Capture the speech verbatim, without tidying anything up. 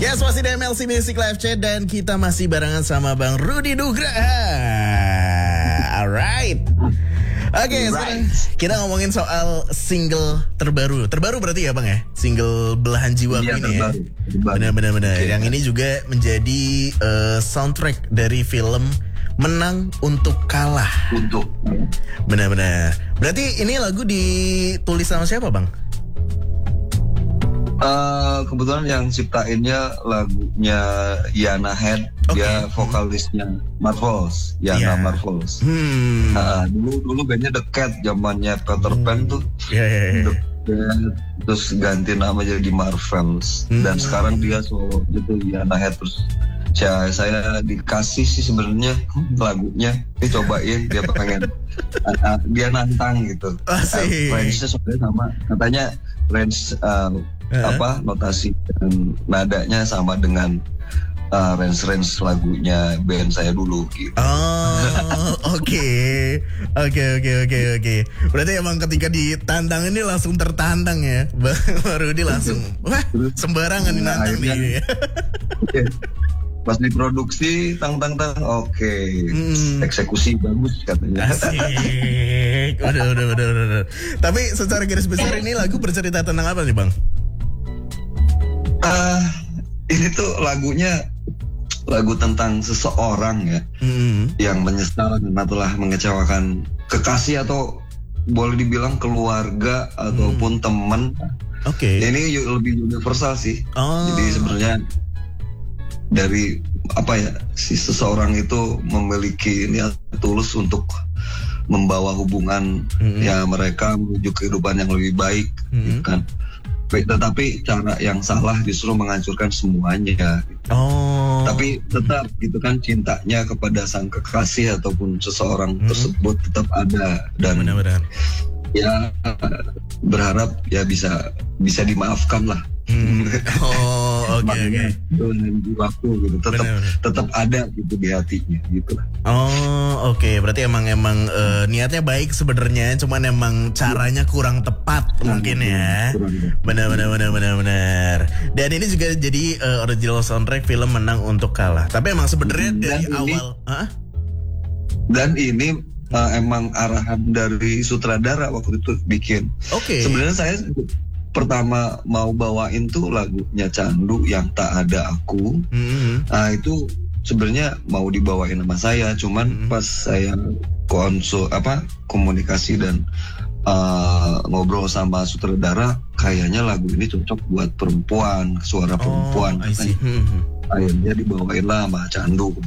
Yes, masih di M L C Music Live Chat dan kita masih barengan sama Bang Rudy Nugraha. Alright. Oke, okay, sekarang kita ngomongin soal single terbaru. Terbaru berarti ya Bang ya? Single Belahan Jiwaku iya, ini ya? Benar-benar. Okay. Yang ini juga menjadi uh, soundtrack dari film Menang Untuk Kalah. Untuk. Benar-benar. Berarti ini lagu ditulis sama siapa Bang? Uh, kebetulan yang ciptainnya lagunya Yana Head, okay. Dia vokalisnya Marvels, Yana yeah. Marvels. Hmm. Uh, dulu dulu bandnya The Cat, zamannya Peter Pan tuh. Yeah, yeah, yeah. The Cat, terus ganti nama jadi Marvels. Hmm. Dan sekarang dia solo gitu Yana Head terus. Saya, saya dikasih sih sebenarnya lagunya, dicobain dia pengen, uh, dia nantang gitu. Uh, range-nya sebenarnya sama, katanya range uh, uh-huh. apa notasi dan nadanya sama dengan uh, range-range lagunya band saya dulu gitu. Oh, oke, oke, oke, oke, oke. Berarti emang ketika ditantang ini langsung tertantang ya, baru dia langsung, wah sembarangan dinantang nah, nih. Okay. Pas diproduksi tang tang tang oke okay. hmm. Eksekusi bagus katanya. Asik. Udah, udah, udah, udah, udah. Tapi secara garis besar ini lagu bercerita tentang apa nih Bang? Uh, ini tuh lagunya lagu tentang seseorang ya hmm. yang menyesal karena telah mengecewakan kekasih atau boleh dibilang keluarga ataupun hmm. teman. Oke. Okay. Ini lebih universal sih. Oh. Jadi sebenarnya dari apa ya, si seseorang itu memiliki niat tulus untuk membawa hubungan mm-hmm. ya mereka menuju kehidupan yang lebih baik, mm-hmm. gitu kan. Tetapi cara yang salah justru menghancurkan semuanya. Gitu. Oh. Tapi tetap gitu kan cintanya kepada sang kekasih ataupun seseorang mm-hmm. tersebut tetap ada dan benar-benar. Ya berharap ya bisa bisa dimaafkan lah. Hmm. Oh, oke okay, oke. Okay. Dengan jiwaku gitu, tetap tetap ada gitu di hatinya gitu. Oh, oke. Okay. Berarti emang emang uh, niatnya baik sebenarnya, cuman emang caranya kurang tepat nah, mungkin ya. Benar benar benar benar benar. Dan ini juga jadi uh, original soundtrack film Menang Untuk Kalah. Tapi emang sebenarnya dari ini, awal, huh? Dan ini uh, emang arahan dari sutradara waktu itu bikin. Oke. Okay. Sebenarnya saya pertama mau bawain tuh lagunya Candu yang Tak Ada Aku. Mm-hmm. Nah itu sebenarnya mau dibawain sama saya, cuman mm-hmm. pas saya konsul apa komunikasi dan uh, ngobrol sama sutradara, kayaknya lagu ini cocok buat perempuan, suara perempuan. Oh, I see. Mm-hmm. Akhirnya dibawain lah sama Candu.